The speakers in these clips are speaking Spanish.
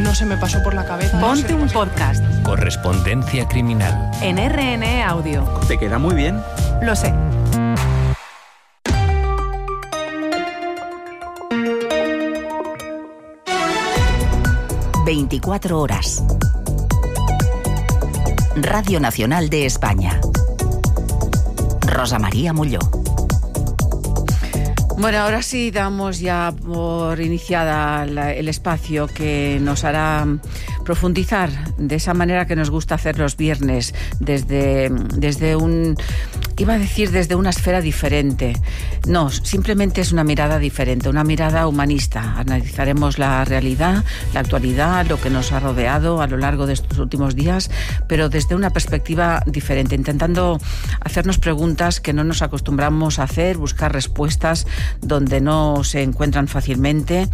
no se me pasó por la cabeza. Ponte un podcast. Correspondencia criminal. En RN Audio. Te queda muy bien. Lo sé. ...24 horas. Radio Nacional de España. Rosa María Molló. Bueno, ahora sí damos ya por iniciada el espacio que nos hará profundizar de esa manera que nos gusta hacer los viernes, desde una esfera diferente. No, simplemente es una mirada diferente, una mirada humanista. Analizaremos la realidad, la actualidad, lo que nos ha rodeado a lo largo de estos últimos días, pero desde una perspectiva diferente, intentando hacernos preguntas que no nos acostumbramos a hacer, buscar respuestas donde no se encuentran fácilmente.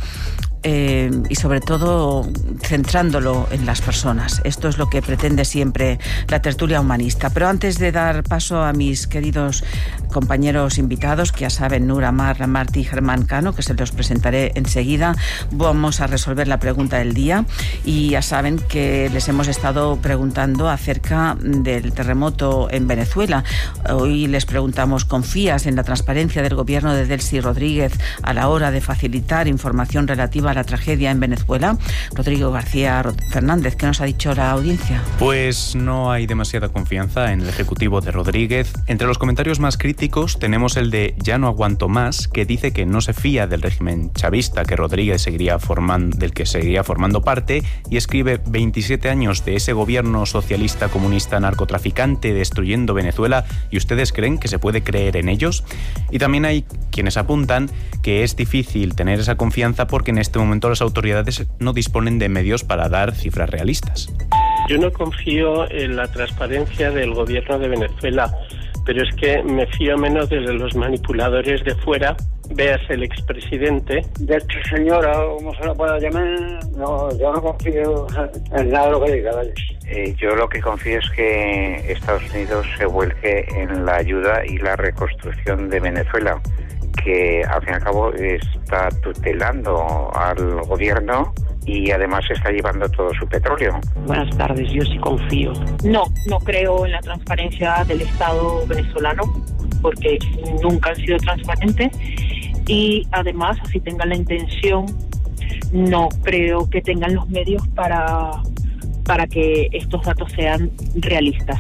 Y sobre todo centrándolo en las personas. Esto es lo que pretende siempre la tertulia humanista. Pero antes de dar paso a mis queridos compañeros invitados, que ya saben, Nura Mar, Martí y Germán Cano, que se los presentaré enseguida, vamos a resolver la pregunta del día. Y ya saben que les hemos estado preguntando acerca del terremoto en Venezuela. Hoy les preguntamos: ¿confías en la transparencia del gobierno de Delcy Rodríguez a la hora de facilitar información relativa a la tragedia en Venezuela? Rodrigo García Fernández, ¿qué nos ha dicho la audiencia? Pues no hay demasiada confianza en el ejecutivo de Rodríguez. Entre los comentarios más críticos tenemos el de Ya no aguanto más, que dice que no se fía del régimen chavista que Rodríguez del que seguiría formando parte, y escribe: 27 años de ese gobierno socialista comunista narcotraficante destruyendo Venezuela, ¿y ustedes creen que se puede creer en ellos? Y también hay quienes apuntan que es difícil tener esa confianza porque en este momento las autoridades no disponen de medios para dar cifras realistas. Yo no confío en la transparencia del gobierno de Venezuela, pero es que me fío menos de los manipuladores de fuera. Veas el expresidente. De esta señora, como se la pueda llamar, no, yo no confío en nada de lo que diga. ¿Vale? Yo lo que confío es que Estados Unidos se vuelque en la ayuda y la reconstrucción de Venezuela, que al fin y al cabo está tutelando al gobierno y además está llevando todo su petróleo. Buenas tardes, yo sí confío. No creo en la transparencia del Estado venezolano, porque nunca han sido transparentes, y además, así tengan la intención, no creo que tengan los medios para que estos datos sean realistas.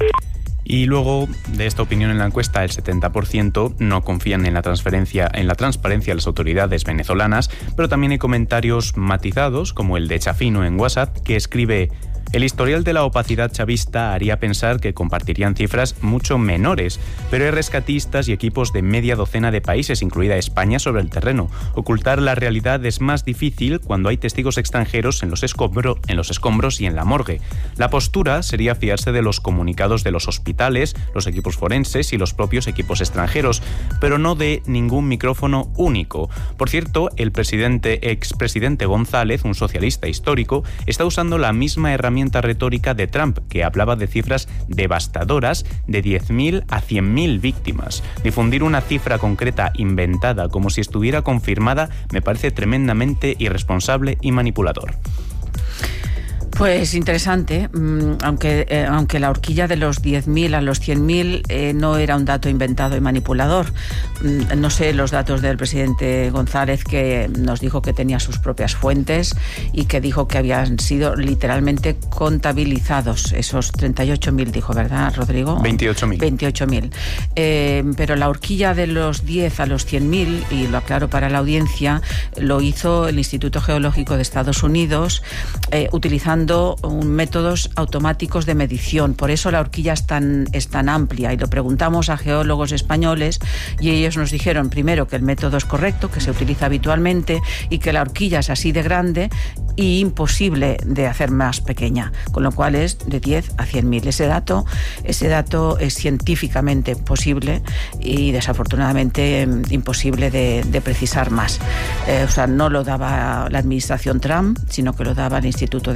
Y luego, de esta opinión en la encuesta, el 70% no confían en la transparencia de las autoridades venezolanas, pero también hay comentarios matizados, como el de Chafino en WhatsApp, que escribe: el historial de la opacidad chavista haría pensar que compartirían cifras mucho menores, pero hay rescatistas y equipos de media docena de países, incluida España, sobre el terreno. Ocultar la realidad es más difícil cuando hay testigos extranjeros en los escombros y en la morgue. La postura sería fiarse de los comunicados de los hospitales, los equipos forenses y los propios equipos extranjeros, pero no de ningún micrófono único. Por cierto, el expresidente González, un socialista histórico, está usando la misma herramienta retórica de Trump, que hablaba de cifras devastadoras de 10.000 a 100.000 víctimas. Difundir una cifra concreta inventada como si estuviera confirmada me parece tremendamente irresponsable y manipulador. Pues interesante, aunque la horquilla de los 10.000 a los 100.000 no era un dato inventado y manipulador. No sé los datos del presidente González, que nos dijo que tenía sus propias fuentes y que dijo que habían sido literalmente contabilizados. Esos 38.000 dijo, ¿verdad, Rodrigo? 28.000. 28.000. Pero la horquilla de los 10 a los 100.000, y lo aclaro para la audiencia, lo hizo el Instituto Geológico de Estados Unidos, utilizando métodos automáticos de medición. Por eso la horquilla es tan amplia, y lo preguntamos a geólogos españoles y ellos nos dijeron, primero, que el método es correcto, que se utiliza habitualmente, y que la horquilla es así de grande y imposible de hacer más pequeña, con lo cual es de 10 a 100.000. Ese dato es científicamente posible y desafortunadamente imposible de precisar más. No lo daba la administración Trump, sino que lo daba el Instituto de Geología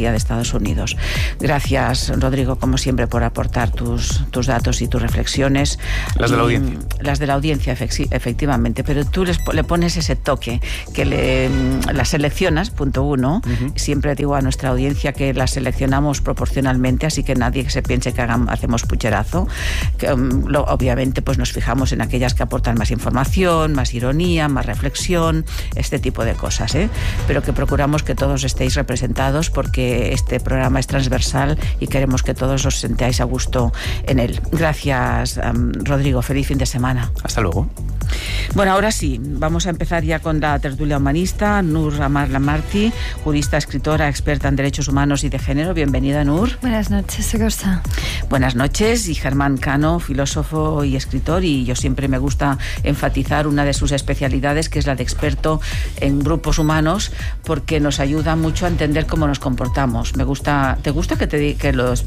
Embajía de Estados Unidos. Gracias, Rodrigo, como siempre, por aportar tus datos y tus reflexiones. Las de la audiencia. Las de la audiencia, efectivamente, pero tú le pones ese toque, que las seleccionas, punto uno. Siempre digo a nuestra audiencia que las seleccionamos proporcionalmente, así que nadie se piense que hacemos pucherazo. Que, obviamente, pues nos fijamos en aquellas que aportan más información, más ironía, más reflexión, este tipo de cosas, pero que procuramos que todos estéis representados, porque este programa es transversal y queremos que todos os sentáis a gusto en él. Gracias, Rodrigo. Feliz fin de semana. Hasta luego. Bueno, ahora sí, vamos a empezar ya con la tertulia humanista. Nur Amar Lamarty, jurista, escritora, experta en derechos humanos y de género. Bienvenida, Nur. Buenas noches, Rosa. Buenas noches. Y Germán Cano, filósofo y escritor, y yo siempre me gusta enfatizar una de sus especialidades, que es la de experto en grupos humanos, porque nos ayuda mucho a entender cómo nos comportamos. Me gusta. ¿Te gusta que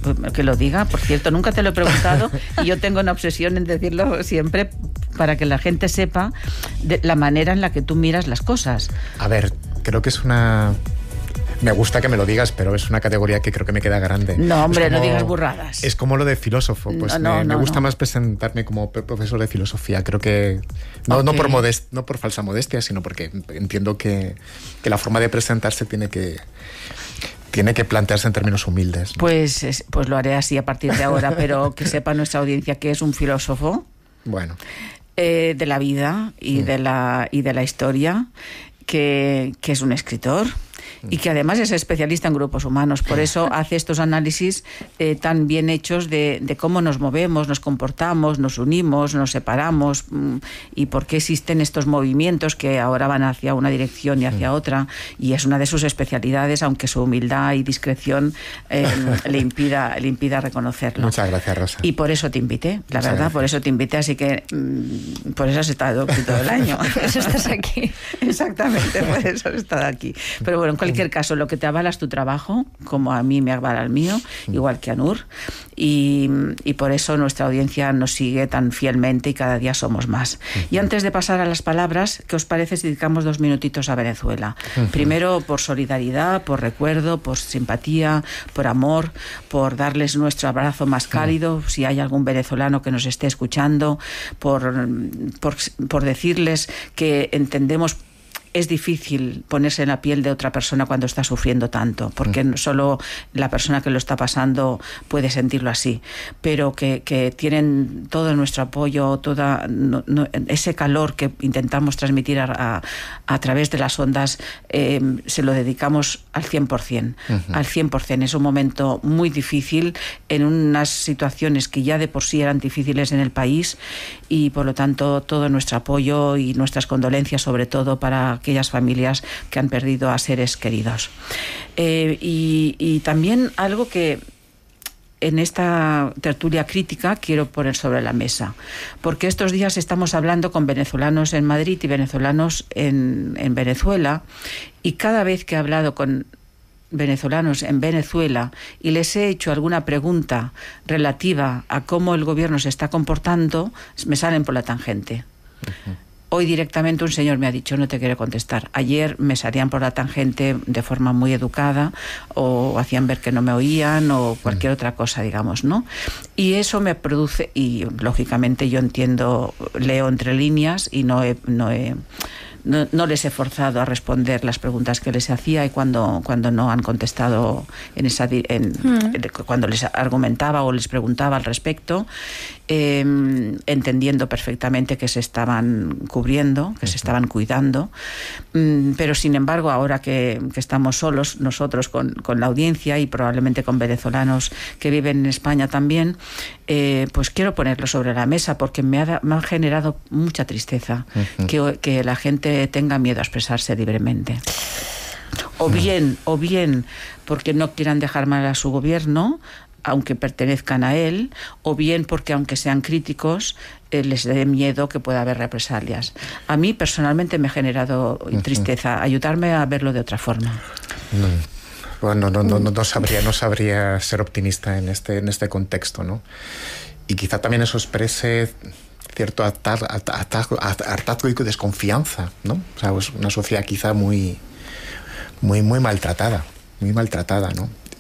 lo diga? Por cierto, nunca te lo he preguntado y yo tengo una obsesión en decirlo siempre para que la gente sepa de la manera en la que tú miras las cosas. A ver, creo que es una... Me gusta que me lo digas, pero es una categoría que creo que me queda grande. No, hombre, no digas burradas. Es como lo de filósofo. Pues me gusta más presentarme como profesor de filosofía. Creo que... No por falsa modestia, sino porque entiendo que la forma de presentarse tiene que plantearse en términos humildes, ¿no? Pues lo haré así a partir de ahora, pero que sepa nuestra audiencia que es un filósofo. Bueno. De la vida y de la historia, que es un escritor y que además es especialista en grupos humanos. Por eso hace estos análisis tan bien hechos de cómo nos movemos, nos comportamos, nos unimos, nos separamos, y por qué existen estos movimientos que ahora van hacia una dirección y hacia otra, y es una de sus especialidades, aunque su humildad y discreción le impida reconocerlo. Muchas gracias, Rosa. Y por eso te invité, la verdad, gracias. Por eso te invité, así que por eso has estado aquí todo el año. Por eso estás aquí. Exactamente, por eso has estado aquí. Pero bueno, en cualquier caso, lo que te avala es tu trabajo, como a mí me avala el mío, igual que a Nur, y por eso nuestra audiencia nos sigue tan fielmente y cada día somos más. Y antes de pasar a las palabras, ¿qué os parece si dedicamos 2 minutitos a Venezuela? Primero, por solidaridad, por recuerdo, por simpatía, por amor, por darles nuestro abrazo más cálido, si hay algún venezolano que nos esté escuchando, por decirles que entendemos. Es difícil ponerse en la piel de otra persona cuando está sufriendo tanto, porque solo la persona que lo está pasando puede sentirlo así, pero que tienen todo nuestro apoyo, ese calor que intentamos transmitir a través de las ondas, se lo dedicamos al 100%. Al 100%. Es un momento muy difícil, en unas situaciones que ya de por sí eran difíciles en el país, y por lo tanto todo nuestro apoyo y nuestras condolencias, sobre todo para aquellas familias que han perdido a seres queridos. Y también algo que en esta tertulia crítica quiero poner sobre la mesa, porque estos días estamos hablando con venezolanos en Madrid y venezolanos en Venezuela, y cada vez que he hablado con venezolanos en Venezuela y les he hecho alguna pregunta relativa a cómo el gobierno se está comportando, me salen por la tangente. Hoy directamente un señor me ha dicho: no te quiero contestar. Ayer me salían por la tangente de forma muy educada, o hacían ver que no me oían, o cualquier otra cosa, digamos, ¿no? Y eso me produce, y lógicamente yo entiendo, leo entre líneas, y no les he forzado a responder las preguntas que les hacía, y cuando no han contestado cuando les argumentaba o les preguntaba al respecto, entendiendo perfectamente que se estaban cubriendo, que se estaban cuidando, pero sin embargo ahora que estamos solos nosotros con la audiencia, y probablemente con venezolanos que viven en España también, pues quiero ponerlo sobre la mesa, porque me ha generado mucha tristeza que la gente tenga miedo a expresarse libremente. O bien porque no quieran dejar mal a su gobierno, aunque pertenezcan a él, o bien porque, aunque sean críticos, les dé miedo que pueda haber represalias. A mí personalmente me ha generado tristeza. Ayudarme a verlo de otra forma. Bueno, no sabría ser optimista en este contexto, ¿no? Y quizá también eso exprese cierto hartazgo y desconfianza, ¿no? O sea, es una sociedad quizá muy maltratada, ¿no?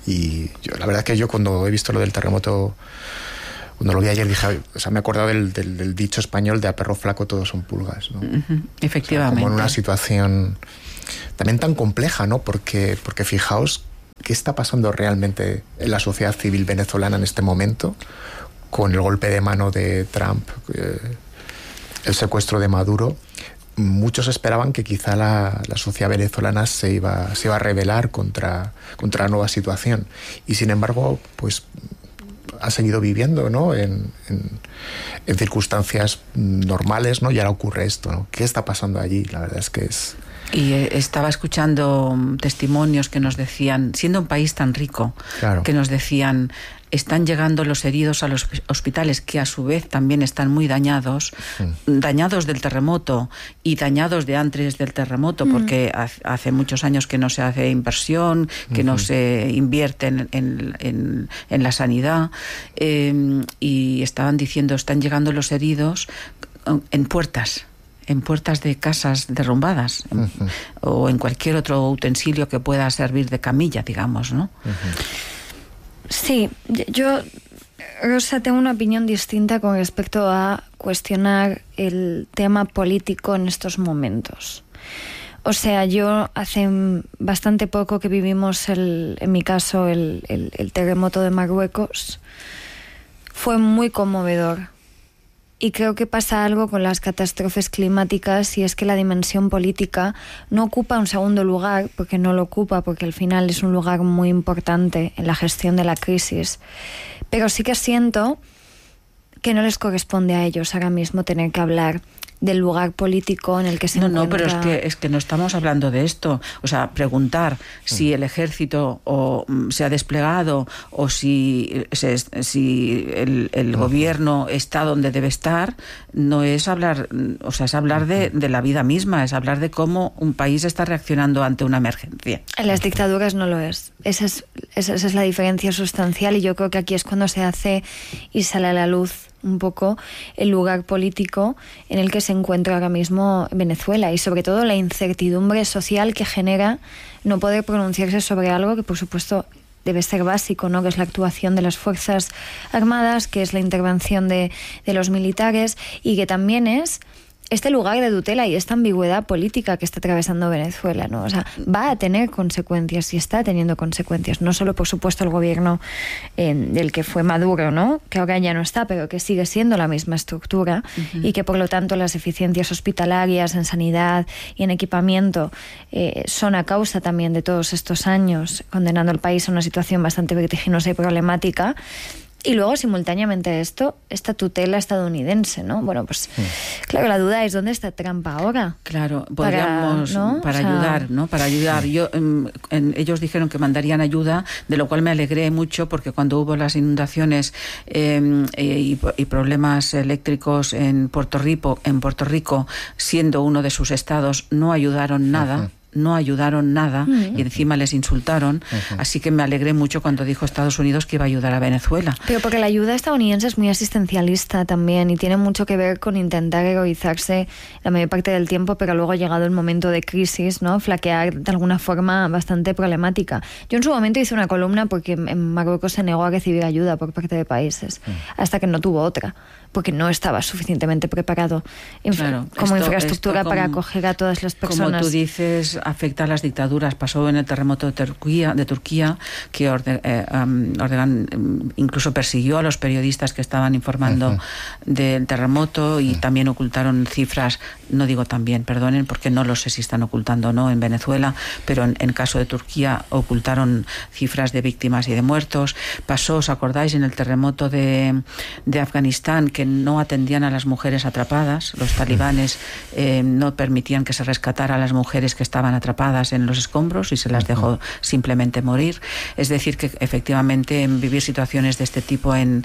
Y yo, la verdad que yo cuando he visto lo del terremoto, cuando lo vi ayer, dije, o sea, me he acordado del dicho español de a perro flaco todos son pulgas, ¿no? Efectivamente. O sea, como en una situación también tan compleja, ¿no? Porque fijaos qué está pasando realmente en la sociedad civil venezolana en este momento, con el golpe de mano de Trump, el secuestro de Maduro. Muchos esperaban que quizá la sociedad venezolana se iba a rebelar contra la nueva situación. Y sin embargo, pues ha seguido viviendo, ¿no? en circunstancias normales, ¿no? Y ahora ocurre esto, ¿no? ¿Qué está pasando allí? La verdad es que es... Y estaba escuchando testimonios que nos decían, siendo un país tan rico, claro, que nos decían, están llegando los heridos a los hospitales, que a su vez también están muy dañados, dañados del terremoto y dañados de antes del terremoto, porque hace muchos años que no se hace inversión, que no se invierte en la sanidad, y estaban diciendo, están llegando los heridos en puertas de casas derrumbadas, o en cualquier otro utensilio que pueda servir de camilla, digamos, ¿no? Sí, yo, Rosa, tengo una opinión distinta con respecto a cuestionar el tema político en estos momentos. O sea, yo hace bastante poco que vivimos, en mi caso, el terremoto de Marruecos. Fue muy conmovedor. Y creo que pasa algo con las catástrofes climáticas, y es que la dimensión política no ocupa un segundo lugar, porque no lo ocupa, porque al final es un lugar muy importante en la gestión de la crisis. Pero sí que siento que no les corresponde a ellos ahora mismo tener que hablar del lugar político en el que se encuentra. No, pero es que no estamos hablando de esto. O sea, preguntar si el ejército se ha desplegado o si el gobierno está donde debe estar, no es hablar, o sea, es hablar de la vida misma, es hablar de cómo un país está reaccionando ante una emergencia. En las dictaduras no lo es. Esa es la diferencia sustancial, y yo creo que aquí es cuando se hace y sale a la luz un poco el lugar político en el que se encuentra ahora mismo Venezuela, y sobre todo la incertidumbre social que genera no poder pronunciarse sobre algo que, por supuesto, debe ser básico, ¿no? Que es la actuación de las Fuerzas Armadas, que es la intervención de los militares, y que también es este lugar de tutela y esta ambigüedad política que está atravesando Venezuela, ¿no? O sea, va a tener consecuencias y está teniendo consecuencias. No solo, por supuesto, el gobierno del que fue Maduro, ¿no? Que ahora ya no está, pero que sigue siendo la misma estructura, y que, por lo tanto, las eficiencias hospitalarias en sanidad y en equipamiento son a causa también de todos estos años, condenando al país a una situación bastante vertiginosa y problemática. Y luego, simultáneamente a esto, esta tutela estadounidense, ¿no? Bueno, pues, claro, la duda es, ¿dónde está Trump ahora? Claro, podríamos, para ayudar, ¿no? Para ayudar. Ellos dijeron que mandarían ayuda, de lo cual me alegré mucho, porque cuando hubo las inundaciones y problemas eléctricos en Puerto Rico, siendo uno de sus estados, no ayudaron nada. No ayudaron nada, y encima les insultaron, así que me alegré mucho cuando dijo Estados Unidos que iba a ayudar a Venezuela. Pero porque la ayuda estadounidense es muy asistencialista también, y tiene mucho que ver con intentar heroizarse la mayor parte del tiempo, pero luego ha llegado el momento de crisis, ¿no? Flaquear de alguna forma bastante problemática. Yo en su momento hice una columna porque en Marruecos se negó a recibir ayuda por parte de países, hasta que no tuvo otra, porque no estaba suficientemente preparado como infraestructura para acoger a todas las personas. Como tú dices, afecta a las dictaduras. Pasó en el terremoto de Turquía, que Erdogan incluso persiguió a los periodistas que estaban informando del terremoto, y también ocultaron cifras, no digo también, perdonen, porque no lo sé si están ocultando o no en Venezuela, pero en caso de Turquía ocultaron cifras de víctimas y de muertos. Pasó, ¿os acordáis?, en el terremoto de Afganistán, que no atendían a las mujeres atrapadas. Los talibanes no permitían que se rescatara a las mujeres que estaban atrapadas en los escombros, y se las dejó simplemente morir. Es decir, que efectivamente vivir situaciones de este tipo en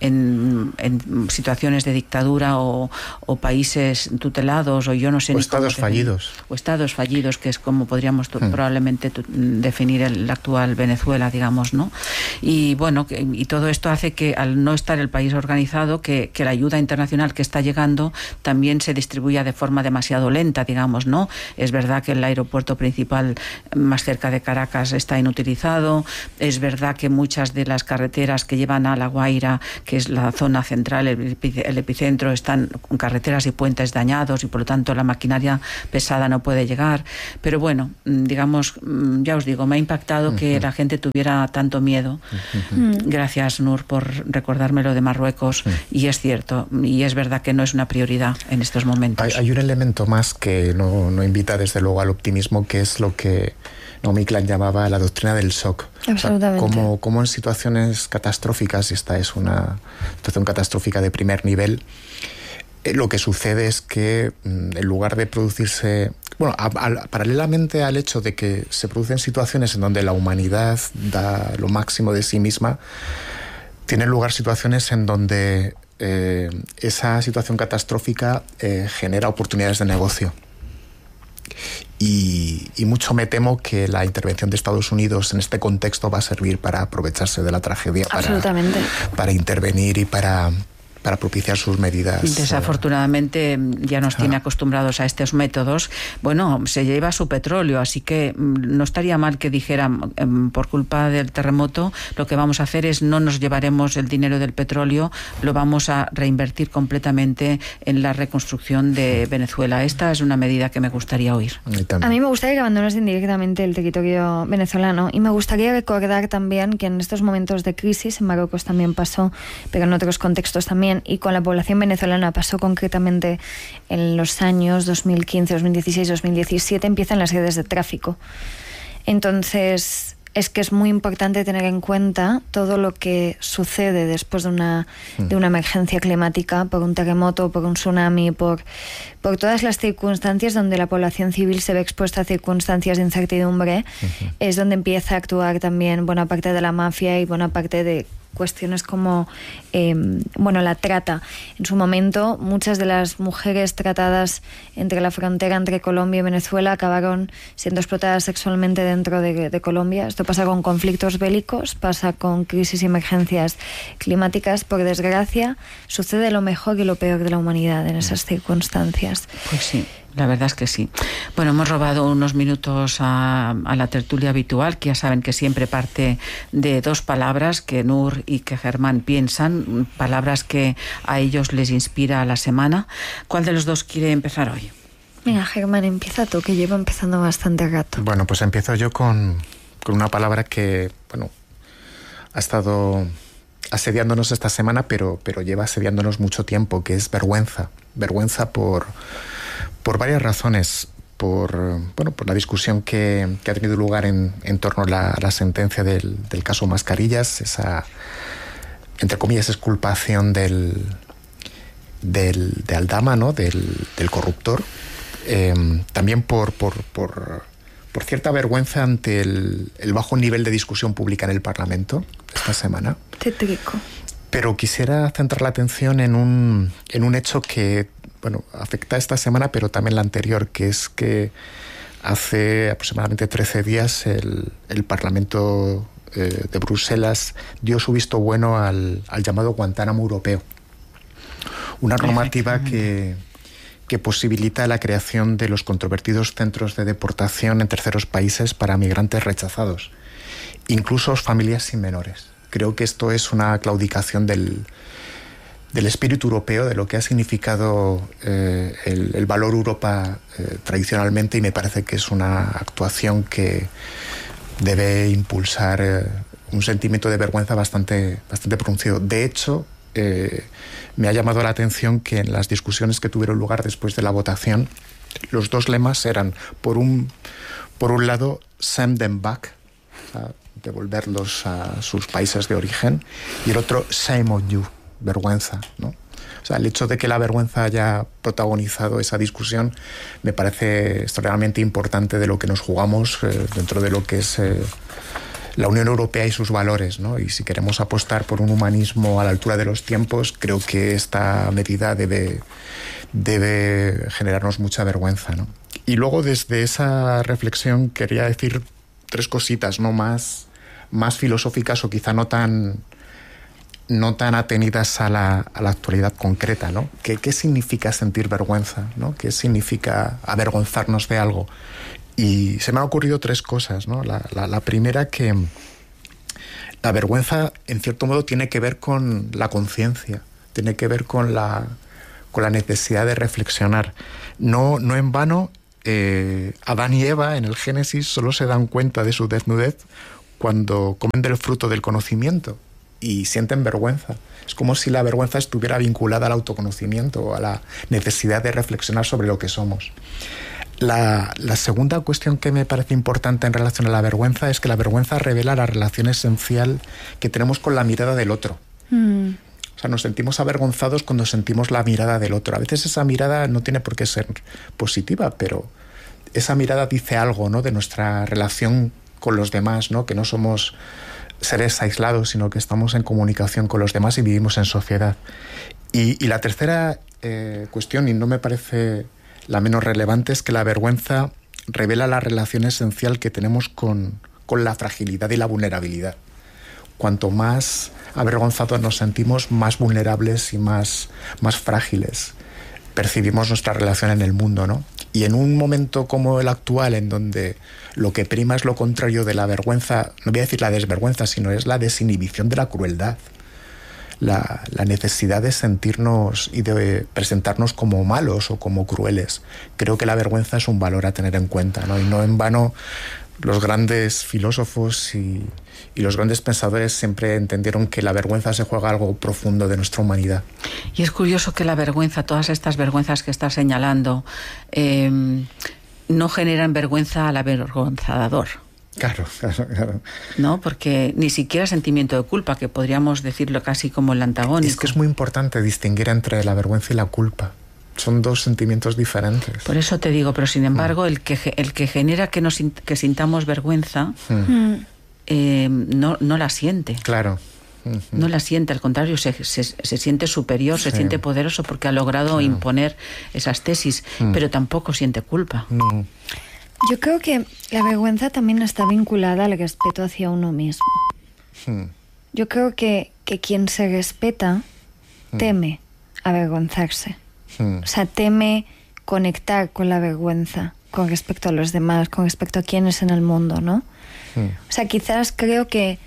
situaciones de dictadura o países tutelados, o yo no sé, o estados fallidos. O estados fallidos, que es como podríamos probablemente definir el actual Venezuela, digamos, ¿no? Y bueno, y todo esto hace que, al no estar el país organizado, que la ayuda internacional que está llegando también se distribuya de forma demasiado lenta, digamos, ¿no? Es verdad que el aeropuerto aeropuerto principal más cerca de Caracas está inutilizado. Es verdad que muchas de las carreteras que llevan a La Guaira, que es la zona central, el epicentro, están con carreteras y puentes dañados y por lo tanto la maquinaria pesada no puede llegar. Pero bueno, digamos, ya os digo, me ha impactado que la gente tuviera tanto miedo. Gracias, Nur, por recordarme lo de Marruecos. Y es cierto, y es verdad que no es una prioridad en estos momentos. Hay un elemento más que no invita desde luego al optimismo, que es lo que Naomi Klein llamaba la doctrina del shock. Absolutamente. O sea, como en situaciones catastróficas, y esta es una situación catastrófica de primer nivel, lo que sucede es que en lugar de producirse... Bueno, paralelamente al hecho de que se producen situaciones en donde la humanidad da lo máximo de sí misma, tienen lugar situaciones en donde esa situación catastrófica genera oportunidades de negocio. Y mucho me temo que la intervención de Estados Unidos en este contexto va a servir para aprovecharse de la tragedia, para intervenir y para propiciar sus medidas. Desafortunadamente ya nos tiene acostumbrados a estos métodos. Bueno, se lleva su petróleo, así que no estaría mal que dijeran, por culpa del terremoto, lo que vamos a hacer es no nos llevaremos el dinero del petróleo, lo vamos a reinvertir completamente en la reconstrucción de Venezuela. Esta es una medida que me gustaría oír. A mí me gustaría que abandonasen directamente el territorio venezolano, y me gustaría recordar también que en estos momentos de crisis, en Marruecos también pasó, pero en otros contextos también, y con la población venezolana pasó concretamente en los años 2015, 2016, 2017, empiezan las redes de tráfico. Entonces, es que es muy importante tener en cuenta todo lo que sucede después de una emergencia climática, por un terremoto, por un tsunami, por todas las circunstancias donde la población civil se ve expuesta a circunstancias de incertidumbre. Es donde empieza a actuar también buena parte de la mafia y buena parte de cuestiones como la trata. En su momento, muchas de las mujeres tratadas entre la frontera entre Colombia y Venezuela acabaron siendo explotadas sexualmente dentro de Colombia. Esto pasa con conflictos bélicos, pasa con crisis y emergencias climáticas. Por desgracia, sucede lo mejor y lo peor de la humanidad en esas circunstancias. Pues sí. La verdad es que sí. Bueno, hemos robado unos minutos a la tertulia habitual, que ya saben que siempre parte de dos palabras que Nur y que Germán piensan, palabras que a ellos les inspira a la semana. ¿Cuál de los dos quiere empezar hoy? Mira, Germán, empieza tú, que llevo empezando bastante rato. Bueno, pues empiezo yo con una palabra que, ha estado asediándonos esta semana, pero lleva asediándonos mucho tiempo, que es vergüenza. Vergüenza por varias razones. Por la discusión que ha tenido lugar en torno a la sentencia del caso Mascarillas, esa, entre comillas, exculpación de Aldama, ¿no? del corruptor. También por cierta vergüenza ante el bajo nivel de discusión pública en el Parlamento esta semana. Tétrico. Pero quisiera centrar la atención en un hecho que afecta esta semana, pero también la anterior, que es que hace aproximadamente 13 días el Parlamento de Bruselas dio su visto bueno al llamado Guantánamo europeo. Una normativa que posibilita la creación de los controvertidos centros de deportación en terceros países para migrantes rechazados, incluso familias sin menores. Creo que esto es una claudicación del espíritu europeo, de lo que ha significado el valor Europa tradicionalmente, y me parece que es una actuación que debe impulsar un sentimiento de vergüenza bastante pronunciado. De hecho, me ha llamado la atención que en las discusiones que tuvieron lugar después de la votación, los dos lemas eran, por un lado, send them back, o sea, devolverlos a sus países de origen, y el otro, shame on you, vergüenza, ¿no? O sea, el hecho de que la vergüenza haya protagonizado esa discusión me parece extremadamente importante de lo que nos jugamos dentro de lo que es la Unión Europea y sus valores, ¿no? Y si queremos apostar por un humanismo a la altura de los tiempos, creo que esta medida debe generarnos mucha vergüenza, ¿no? Y luego, desde esa reflexión, quería decir tres cositas, ¿no? más filosóficas, o quizá no tan atenidas a la actualidad concreta, ¿no? ¿Qué significa sentir vergüenza, ¿no? ¿Qué significa avergonzarnos de algo? Y se me han ocurrido 3 cosas, ¿no? La primera, que la vergüenza, en cierto modo, tiene que ver con la conciencia, tiene que ver con la necesidad de reflexionar. No en vano, Adán y Eva en el Génesis solo se dan cuenta de su desnudez cuando comen del fruto del conocimiento y sienten vergüenza. Es como si la vergüenza estuviera vinculada al autoconocimiento o a la necesidad de reflexionar sobre lo que somos. La segunda cuestión que me parece importante en relación a la vergüenza es que la vergüenza revela la relación esencial que tenemos con la mirada del otro. O sea, nos sentimos avergonzados cuando sentimos la mirada del otro. A veces esa mirada no tiene por qué ser positiva, pero esa mirada dice algo, ¿no?, de nuestra relación con los demás, ¿no?, que no somos seres aislados, sino que estamos en comunicación con los demás y vivimos en sociedad. Y la tercera cuestión, y no me parece la menos relevante, es que la vergüenza revela la relación esencial que tenemos con la fragilidad y la vulnerabilidad. Cuanto más avergonzados nos sentimos, más vulnerables y más frágiles percibimos nuestra relación en el mundo, ¿no? Y en un momento como el actual, en donde lo que prima es lo contrario de la vergüenza, no voy a decir la desvergüenza, sino es la desinhibición de la crueldad, la necesidad de sentirnos y de presentarnos como malos o como crueles. Creo que la vergüenza es un valor a tener en cuenta, ¿no? Y no en vano los grandes filósofos y los grandes pensadores siempre entendieron que la vergüenza se juega algo profundo de nuestra humanidad. Y es curioso que la vergüenza, todas estas vergüenzas que estás señalando, no generan vergüenza al avergonzador. Claro. No, porque ni siquiera sentimiento de culpa, que podríamos decirlo casi como el antagónico. Es que es muy importante distinguir entre la vergüenza y la culpa. Son 2 sentimientos diferentes. Por eso te digo, pero sin embargo, el que genera que sintamos vergüenza, no la siente. Claro. No la siente, al contrario, se siente superior, se siente poderoso porque ha logrado imponer esas tesis, pero tampoco siente culpa. Yo creo que la vergüenza también está vinculada al respeto hacia uno mismo. Yo creo que quien se respeta teme avergonzarse. O sea, teme conectar con la vergüenza con respecto a los demás, con respecto a quienes en el mundo, ¿no? O sea, quizás creo que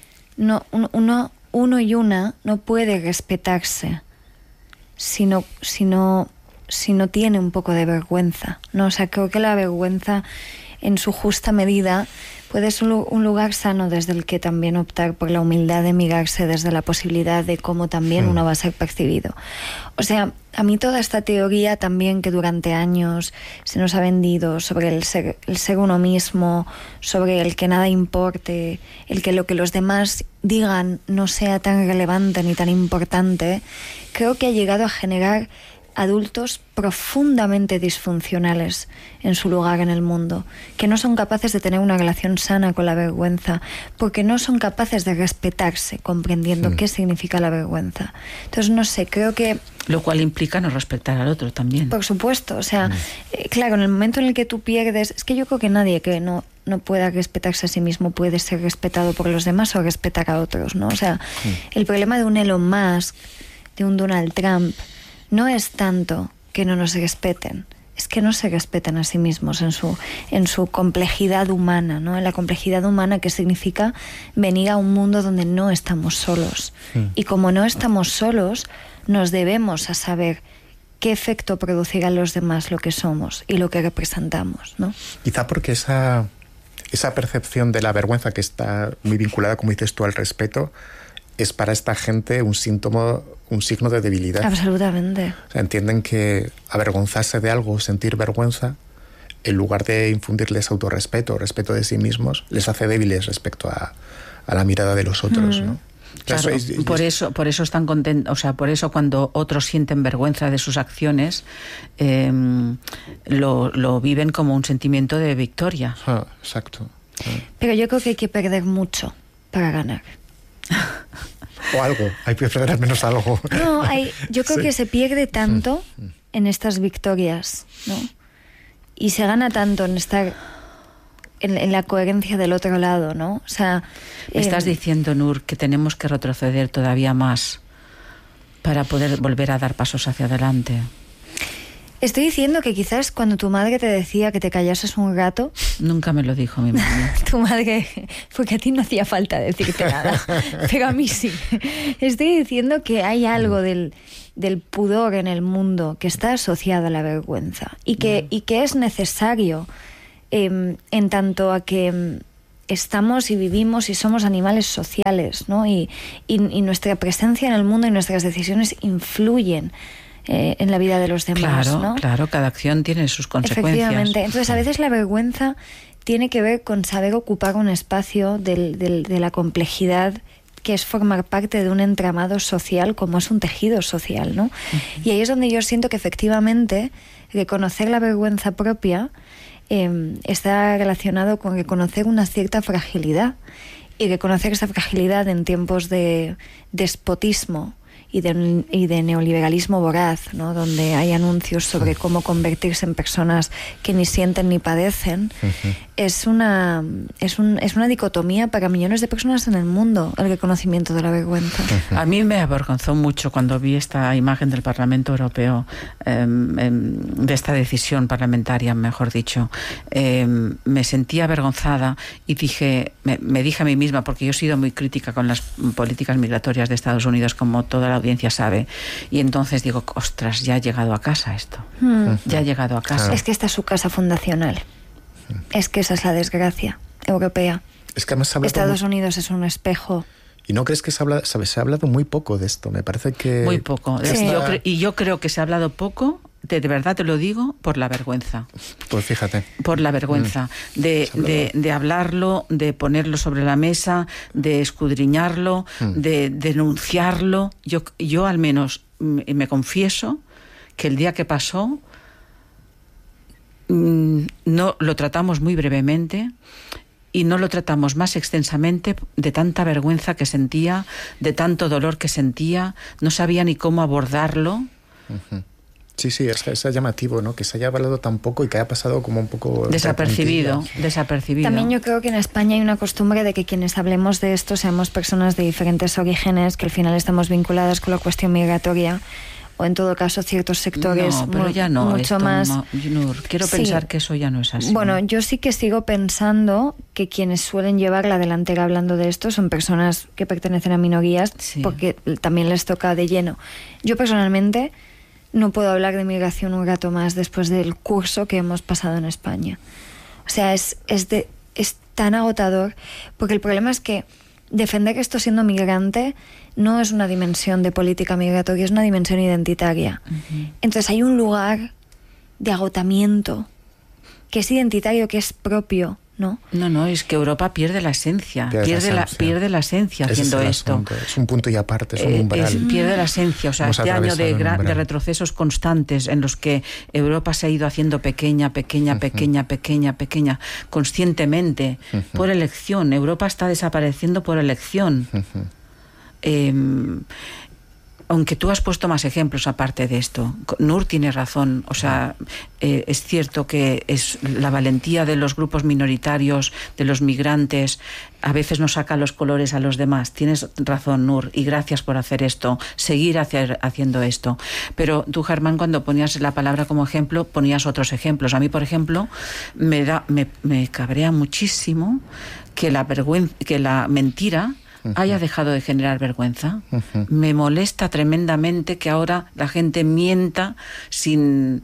uno y una no puede respetarse si no tiene un poco de vergüenza, ¿no? O sea, creo que la vergüenza en su justa medida puede ser un lugar sano desde el que también optar por la humildad de mirarse desde la posibilidad de cómo también uno va a ser percibido. O sea, a mí toda esta teoría también que durante años se nos ha vendido sobre el ser uno mismo, sobre el que nada importe, el que lo que los demás digan no sea tan relevante ni tan importante, creo que ha llegado a generar adultos profundamente disfuncionales en su lugar en el mundo, que no son capaces de tener una relación sana con la vergüenza, porque no son capaces de respetarse, comprendiendo qué significa la vergüenza. Entonces, no sé, creo que... Lo cual implica no respetar al otro también. Por supuesto, o sea, claro, en el momento en el que tú pierdes... Es que yo creo que nadie que no pueda respetarse a sí mismo puede ser respetado por los demás o respetar a otros, ¿no? O sea, el problema de un Elon Musk, de un Donald Trump, no es tanto que no nos respeten, es que no se respetan a sí mismos en su complejidad humana, ¿no? En la complejidad humana, que significa venir a un mundo donde no estamos solos. Y como no estamos solos, nos debemos a saber qué efecto producirá en los demás lo que somos y lo que representamos, ¿no? Quizá porque esa percepción de la vergüenza, que está muy vinculada, como dices tú, al respeto, es para esta gente un síntoma, un signo de debilidad. Absolutamente. O sea, entienden que avergonzarse de algo, sentir vergüenza, en lugar de infundirles autorrespeto, respeto de sí mismos, les hace débiles respecto a la mirada de los otros, ¿no? Claro, por eso están contentos, o sea, por eso cuando otros sienten vergüenza de sus acciones, lo viven como un sentimiento de victoria. Exacto. Pero yo creo que hay que perder mucho para ganar. O algo, hay que perder al menos algo. No, yo creo que se pierde tanto en estas victorias, ¿no? Y se gana tanto en estar en la coherencia del otro lado, ¿no? O sea, estás diciendo, Nur, que tenemos que retroceder todavía más para poder volver a dar pasos hacia adelante. Estoy diciendo que quizás cuando tu madre te decía que te callases un rato... Nunca me lo dijo mi madre. Tu madre, porque a ti no hacía falta decirte nada, pero a mí sí. Estoy diciendo que hay algo del pudor en el mundo que está asociado a la vergüenza y que es necesario en tanto a que estamos y vivimos y somos animales sociales, ¿no? Y nuestra presencia en el mundo y nuestras decisiones influyen en la vida de los demás, claro, ¿no? Claro, cada acción tiene sus consecuencias. Efectivamente. Entonces, a veces la vergüenza tiene que ver con saber ocupar un espacio de la complejidad que es formar parte de un entramado social, como es un tejido social, ¿no? Uh-huh. Y ahí es donde yo siento que efectivamente reconocer la vergüenza propia está relacionado con reconocer una cierta fragilidad, y reconocer esa fragilidad en tiempos de despotismo y de neoliberalismo voraz, ¿no? Donde hay anuncios sobre cómo convertirse en personas que ni sienten ni padecen. Uh-huh. Es una dicotomía para millones de personas en el mundo, el reconocimiento de la vergüenza. Uh-huh. A mí me avergonzó mucho cuando vi esta imagen del Parlamento Europeo, de esta decisión parlamentaria, mejor dicho. Me sentí avergonzada y me dije a mí misma, porque yo he sido muy crítica con las políticas migratorias de Estados Unidos, como toda la audiencia sabe, y entonces digo, ostras, ya ha llegado a casa esto. Ya ha llegado a casa. Es que esta es su casa fundacional. Es que esa es la desgracia europea. Es que además Estados Unidos es un espejo. ¿Y no crees que se ha hablado muy poco de esto? Me parece que... Muy poco. Sí. Yo creo que se ha hablado poco, de verdad te lo digo, por la vergüenza. Pues fíjate. Por la vergüenza. De hablarlo, de ponerlo sobre la mesa, de escudriñarlo, de denunciarlo. Yo al menos me confieso que el día que pasó no lo tratamos muy brevemente y no lo tratamos más extensamente de tanta vergüenza que sentía, de tanto dolor que sentía, no sabía ni cómo abordarlo. Uh-huh. Sí, es llamativo, ¿no? Que se haya hablado tan poco y que haya pasado como un poco... Desapercibido. También yo creo que en España hay una costumbre de que quienes hablemos de esto seamos personas de diferentes orígenes, que al final estamos vinculadas con la cuestión migratoria, o en todo caso ciertos sectores mucho más... Quiero pensar que eso ya no es así. Bueno, yo sí que sigo pensando que quienes suelen llevar la delantera hablando de esto son personas que pertenecen a minorías, porque también les toca de lleno. Yo personalmente no puedo hablar de migración un rato más después del curso que hemos pasado en España. O sea, es tan agotador, porque el problema es que defender esto siendo migrante no es una dimensión de política migratoria, es una dimensión identitaria. Uh-huh. Entonces hay un lugar de agotamiento que es identitario, que es propio, ¿no? No, es que Europa pierde la esencia, pierde la esencia haciendo esto. Es un punto y aparte, es un umbral. Pierde la esencia, o sea, este año de retrocesos constantes en los que Europa se ha ido haciendo pequeña, conscientemente, por elección. Europa está desapareciendo por elección. Aunque tú has puesto más ejemplos aparte de esto, Nur tiene razón, o sea, es cierto que es la valentía de los grupos minoritarios, de los migrantes, a veces nos saca los colores a los demás. Tienes razón, Nur, y gracias por hacer esto, seguir haciendo esto. Pero tú, Germán, cuando ponías la palabra como ejemplo, ponías otros ejemplos. A mí, por ejemplo, me cabrea muchísimo que la mentira haya dejado de generar vergüenza. Uh-huh. Me molesta tremendamente que ahora la gente mienta sin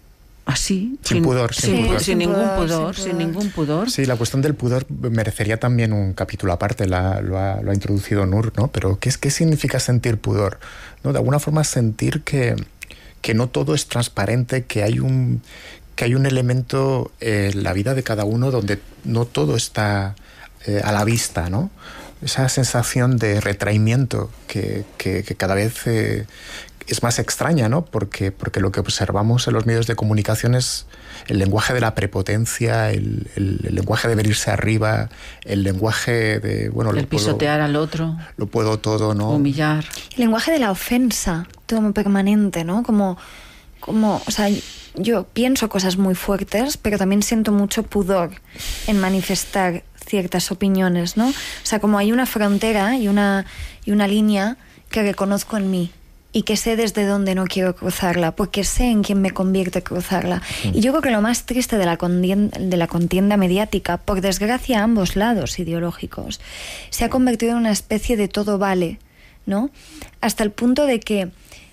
ningún pudor. Sí, la cuestión del pudor merecería también un capítulo aparte, lo ha introducido Nur, ¿no? Pero ¿qué significa sentir pudor? ¿No? De alguna forma sentir que no todo es transparente, que hay un elemento en la vida de cada uno donde no todo está a la vista, ¿no? Esa sensación de retraimiento que cada vez es más extraña, ¿no? Porque lo que observamos en los medios de comunicación es el lenguaje de la prepotencia, el lenguaje de venirse arriba, el lenguaje de... el pisotear al otro. Lo puedo todo, ¿no? Humillar. El lenguaje de la ofensa, todo permanente, ¿no? Como, o sea, yo pienso cosas muy fuertes, pero también siento mucho pudor en manifestar ciertas opiniones, ¿no? O sea, como hay una frontera y una línea que reconozco en mí, y que sé desde dónde no quiero cruzarla, porque sé en quién me convierte cruzarla. Y yo creo que lo más triste de la contienda mediática, por desgracia a ambos lados ideológicos, se ha convertido en una especie de todo vale, ¿no? Hasta el punto de que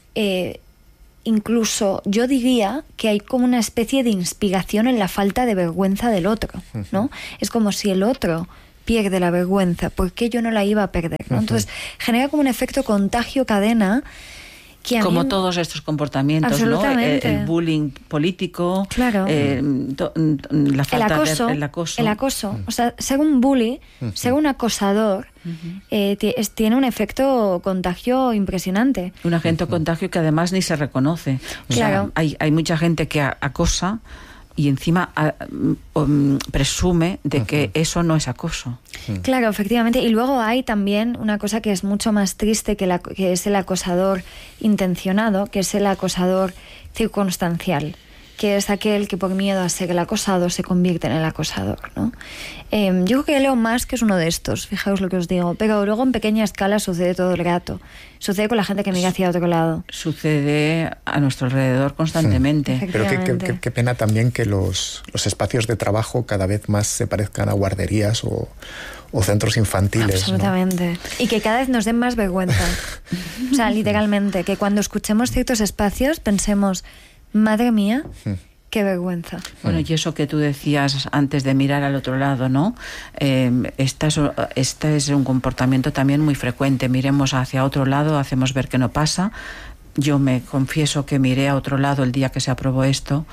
incluso yo diría que hay como una especie de inspiración en la falta de vergüenza del otro, ¿no? Es como si el otro pierde la vergüenza, ¿por qué yo no la iba a perder? ¿no? Entonces genera como un efecto contagio cadena. Como todos estos comportamientos, ¿no? El bullying político, claro. La falta el acoso. O sea, ser un bully, ser un acosador, tiene un efecto contagio impresionante. Un agente contagio que además ni se reconoce. Claro. Sea, hay mucha gente que acosa y encima presume de que eso no es acoso. Claro, efectivamente. Y luego hay también una cosa que es mucho más triste que es el acosador intencionado, que es el acosador circunstancial, que es aquel que por miedo a ser el acosado se convierte en el acosador, ¿no? Yo creo que Elon Musk es uno de estos, fijaos lo que os digo, pero luego en pequeña escala sucede todo el rato. Sucede con la gente que mira hacia otro lado. Sucede a nuestro alrededor constantemente. Pero qué pena también que los espacios de trabajo cada vez más se parezcan a guarderías o centros infantiles. Absolutamente. ¿No? Y que cada vez nos den más vergüenza. O sea, literalmente, que cuando escuchemos ciertos espacios pensemos, madre mía, qué vergüenza. Bueno, y eso que tú decías antes de mirar al otro lado, ¿no? Este es un comportamiento también muy frecuente. Miremos hacia otro lado, hacemos ver que no pasa. Yo me confieso que miré a otro lado el día que se aprobó esto.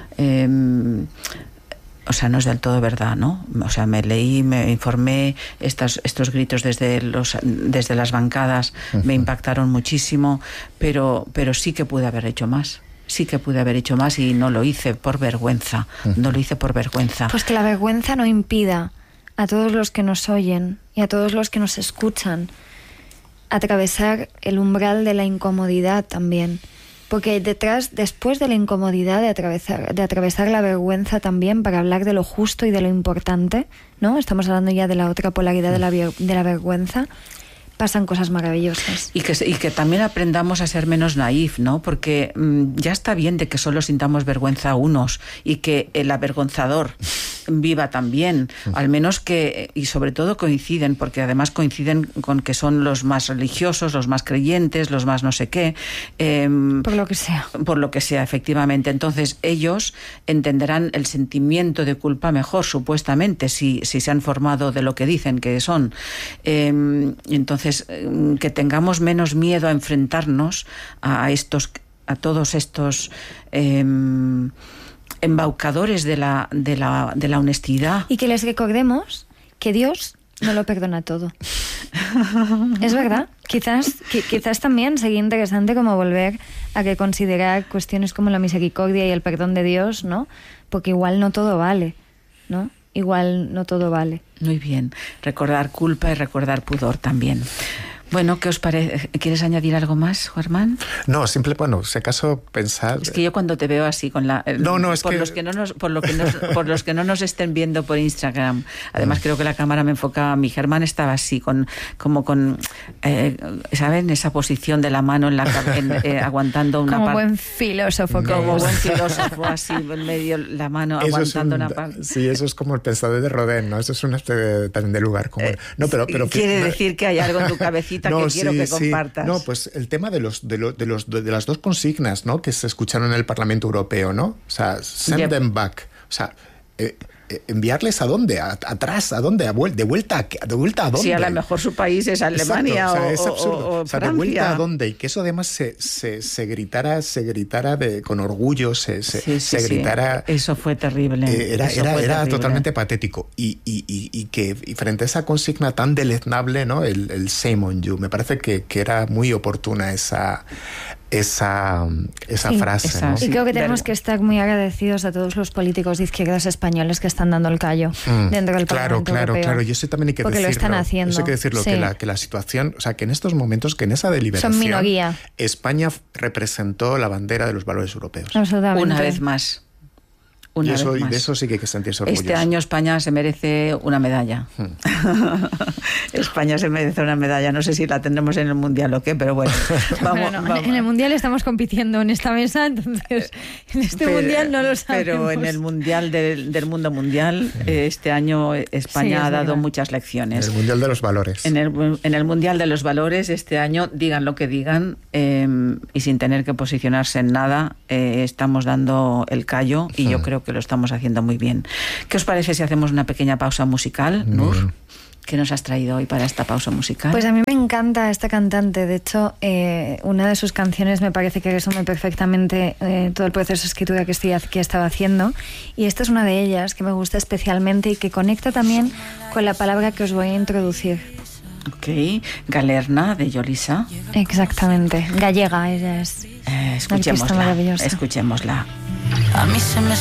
O sea, no es del todo verdad, ¿no? O sea, me leí, me informé, estos gritos desde las bancadas me impactaron muchísimo, pero sí que pude haber hecho más. Sí que pude haber hecho más y no lo hice por vergüenza. No lo hice por vergüenza. Pues que la vergüenza no impida a todos los que nos oyen y a todos los que nos escuchan atravesar el umbral de la incomodidad también. Porque después de la incomodidad de atravesar la vergüenza también, para hablar de lo justo y de lo importante, ¿no? Estamos hablando ya de la otra polaridad de la vergüenza. Pasan cosas maravillosas. Y que también aprendamos a ser menos naif, ¿no? Porque ya está bien de que solo sintamos vergüenza a unos y que el avergonzador viva también, al menos que, y sobre todo coinciden, porque además coinciden con que son los más religiosos, los más creyentes, los más no sé qué. Por lo que sea. Por lo que sea, efectivamente. Entonces ellos entenderán el sentimiento de culpa mejor, supuestamente, si se han formado de lo que dicen que son. Entonces, que tengamos menos miedo a enfrentarnos a todos estos embaucadores de la honestidad. Y que les recordemos que Dios no lo perdona todo. Es verdad. Quizás también sería interesante como volver a considerar cuestiones como la misericordia y el perdón de Dios, ¿no? Porque igual no todo vale, ¿no? Igual no todo vale. Muy bien. Recordar culpa y recordar pudor también. Bueno, ¿qué os parece? ¿Quieres añadir algo más, Germán? No, si acaso pensar... Es que yo cuando te veo así con la... por los que no nos estén viendo por Instagram, además creo que la cámara me enfocaba a mí, Germán estaba así, ¿saben? Esa posición de la mano aguantando una parte. Como buen filósofo. Como buen filósofo, así, en medio la mano, eso aguantando una parte. Sí, eso es como el pensador de Rodin, ¿no? Eso es una especie también de lugar común. No, pero quiere decir que hay algo en tu cabecita que quiero que compartas. No, pues el tema de las dos consignas, ¿no? Que se escucharon en el Parlamento Europeo, ¿no? O sea, send them back. O sea, enviarles ¿a dónde? ¿Atrás? ¿A dónde? ¿De vuelta a dónde? Sí, a lo mejor su país es Alemania. Exacto, es absurdo. O Francia. ¿De vuelta a dónde? Y que eso además se gritara con orgullo, se gritara... Eso fue terrible. Era totalmente patético. Y frente a esa consigna tan deleznable, ¿no? El shame on you, me parece que era muy oportuna esa frase, ¿no? Y creo que tenemos que estar muy agradecidos a todos los políticos de izquierdas españoles que están dando el callo dentro del Parlamento Europeo. Claro, y eso también hay que decirlo. Porque lo están haciendo. Eso hay que decirlo, sí. que la situación, o sea, que en estos momentos, que en esa deliberación... Son minoría. España representó la bandera de los valores europeos. Absolutamente. Una vez más. Una y vez más. de eso sí que hay que sentirse orgulloso. Este año España se merece una medalla. España se merece una medalla. No sé si la tendremos en el Mundial o qué, pero bueno. Vamos. En el Mundial estamos compitiendo en esta mesa, entonces en este Mundial no lo sabemos. Pero en el Mundial del mundo mundial, este año España ha dado muchas lecciones. En el Mundial de los Valores. En el Mundial de los Valores, este año, digan lo que digan, y sin tener que posicionarse en nada, estamos dando el callo y yo creo que lo estamos haciendo muy bien. ¿Qué os parece si hacemos una pequeña pausa musical, Nur? ¿Qué nos has traído hoy para esta pausa musical? Pues a mí me encanta esta cantante. De hecho, una de sus canciones me parece que resume perfectamente todo el proceso de escritura que estaba haciendo. Y esta es una de ellas que me gusta especialmente y que conecta también con la palabra que os voy a introducir. Ok, Galerna, de Yolisa. Exactamente, gallega ella es. Escuchémosla. Maravillosa. Escuchémosla. A mí se me